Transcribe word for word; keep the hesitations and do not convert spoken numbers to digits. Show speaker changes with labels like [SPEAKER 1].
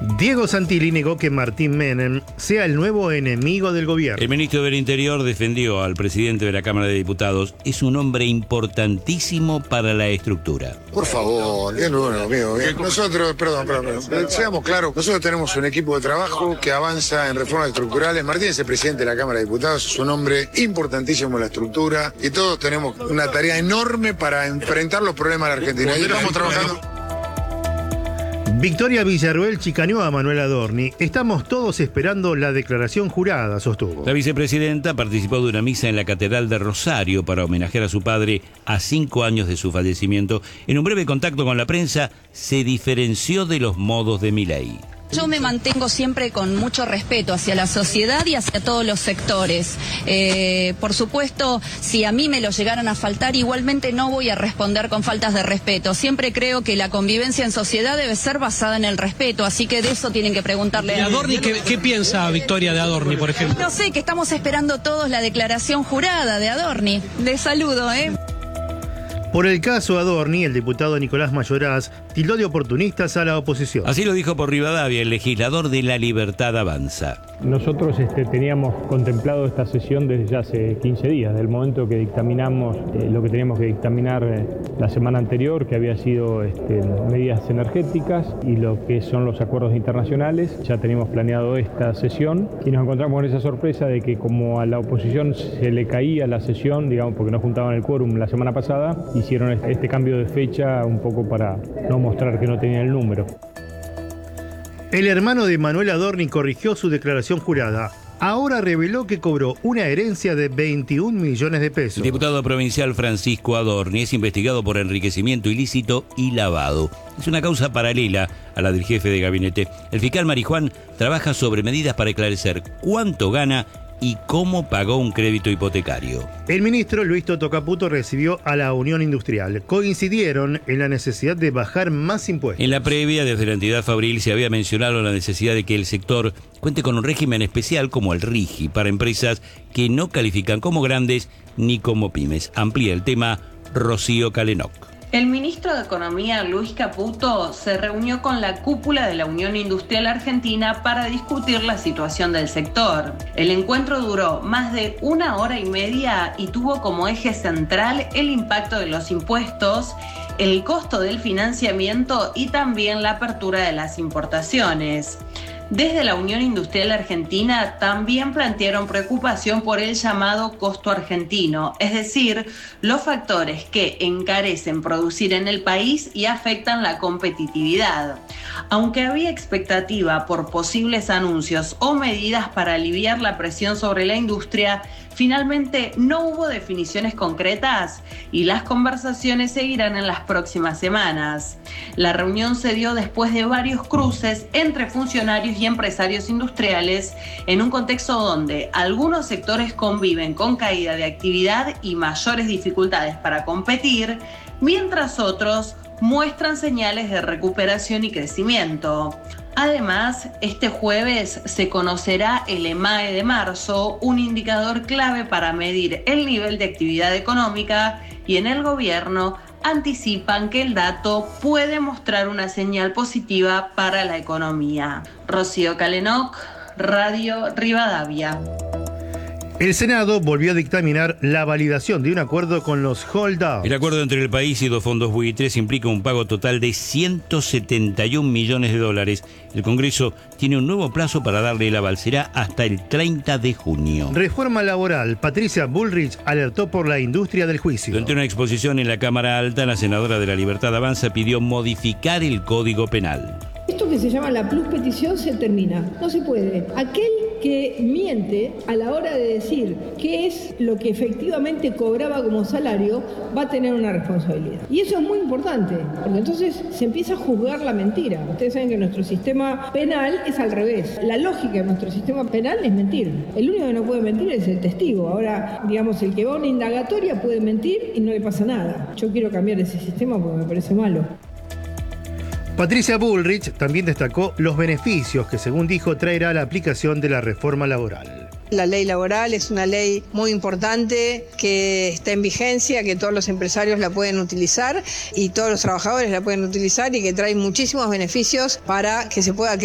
[SPEAKER 1] Diego Santilli negó que Martín Menem sea el nuevo enemigo del gobierno.
[SPEAKER 2] El ministro del Interior defendió al presidente de la Cámara de Diputados. Es un hombre importantísimo para la estructura.
[SPEAKER 3] Por favor, bien, bueno, amigo, bien. Nosotros, perdón, perdón, perdón, seamos claros, nosotros tenemos un equipo de trabajo que avanza en reformas estructurales. Martín es el presidente de la Cámara de Diputados, es un hombre importantísimo en la estructura y todos tenemos una tarea enorme para enfrentar los problemas de la Argentina. Y estamos trabajando.
[SPEAKER 1] Victoria Villarroel chicaneó a Manuel Adorni. Estamos todos esperando la declaración jurada, sostuvo.
[SPEAKER 2] La vicepresidenta participó de una misa en la Catedral de Rosario para homenajear a su padre a cinco años de su fallecimiento. En un breve contacto con la prensa, se diferenció de los modos de Milei.
[SPEAKER 4] Yo me mantengo siempre con mucho respeto hacia la sociedad y hacia todos los sectores. Eh, por supuesto, si a mí me lo llegaran a faltar, igualmente no voy a responder con faltas de respeto. Siempre creo que la convivencia en sociedad debe ser basada en el respeto, así que de eso tienen que preguntarle.
[SPEAKER 5] ¿Y Adorni qué, qué piensa Victoria de Adorni, por ejemplo?
[SPEAKER 4] No sé, que estamos esperando todos la declaración jurada de Adorni. Les saludo, ¿eh?
[SPEAKER 1] Por el caso Adorni, el diputado Nicolás Mayoraz tildó de oportunistas a la oposición.
[SPEAKER 2] Así lo dijo por Rivadavia el legislador de La Libertad Avanza.
[SPEAKER 6] Nosotros este, teníamos contemplado esta sesión desde ya hace quince días, desde el momento que dictaminamos eh, lo que teníamos que dictaminar eh, la semana anterior, que había sido este, medidas energéticas y lo que son los acuerdos internacionales. Ya teníamos planeado esta sesión y nos encontramos con esa sorpresa de que como a la oposición se le caía la sesión, digamos, porque no juntaban el quórum la semana pasada, hicieron este, este cambio de fecha un poco para no mostrar que no tenían el número.
[SPEAKER 1] El hermano de Manuel Adorni corrigió su declaración jurada. Ahora reveló que cobró una herencia de veintiún millones de pesos.
[SPEAKER 2] El diputado provincial Francisco Adorni es investigado por enriquecimiento ilícito y lavado. Es una causa paralela a la del jefe de gabinete. El fiscal Marijuán trabaja sobre medidas para esclarecer cuánto gana y cómo pagó un crédito hipotecario.
[SPEAKER 1] El ministro Luis Toto Caputo recibió a la Unión Industrial. Coincidieron en la necesidad de bajar más impuestos.
[SPEAKER 2] En la previa, desde la entidad fabril se había mencionado la necesidad de que el sector cuente con un régimen especial como el RIGI para empresas que no califican como grandes ni como pymes. Amplía el tema Rocío Calenoc.
[SPEAKER 7] El ministro de Economía, Luis Caputo, se reunió con la cúpula de la Unión Industrial Argentina para discutir la situación del sector. El encuentro duró más de una hora y media y tuvo como eje central el impacto de los impuestos, el costo del financiamiento y también la apertura de las importaciones. Desde la Unión Industrial Argentina también plantearon preocupación por el llamado costo argentino, es decir, los factores que encarecen producir en el país y afectan la competitividad. Aunque había expectativa por posibles anuncios o medidas para aliviar la presión sobre la industria, finalmente no hubo definiciones concretas y las conversaciones seguirán en las próximas semanas. La reunión se dio después de varios cruces entre funcionarios y empresarios industriales en un contexto donde algunos sectores conviven con caída de actividad y mayores dificultades para competir, mientras otros muestran señales de recuperación y crecimiento. Además, este jueves se conocerá el EMAE de marzo, un indicador clave para medir el nivel de actividad económica, y en el gobierno anticipan que el dato puede mostrar una señal positiva para la economía. Rocío Calenoc, Radio Rivadavia.
[SPEAKER 1] El Senado volvió a dictaminar la validación de un acuerdo con los holdouts.
[SPEAKER 2] El acuerdo entre el país y dos fondos buitres implica un pago total de ciento setenta y un millones de dólares. El Congreso tiene un nuevo plazo para darle el aval. Será hasta el treinta de junio.
[SPEAKER 1] Reforma laboral. Patricia Bullrich alertó por la industria del juicio.
[SPEAKER 2] Durante una exposición en la Cámara Alta, la senadora de La Libertad Avanza pidió modificar el Código Penal.
[SPEAKER 8] Esto que se llama la pluspetición se termina. No se puede. Aquel que miente a la hora de decir qué es lo que efectivamente cobraba como salario va a tener una responsabilidad. Y eso es muy importante, porque entonces se empieza a juzgar la mentira. Ustedes saben que nuestro sistema penal es al revés. La lógica de nuestro sistema penal es mentir. El único que no puede mentir es el testigo. Ahora, digamos, el que va a una indagatoria puede mentir y no le pasa nada. Yo quiero cambiar ese sistema porque me parece malo.
[SPEAKER 1] Patricia Bullrich también destacó los beneficios que, según dijo, traerá la aplicación de la reforma laboral.
[SPEAKER 9] La ley laboral es una ley muy importante que está en vigencia, que todos los empresarios la pueden utilizar y todos los trabajadores la pueden utilizar y que trae muchísimos beneficios para que se pueda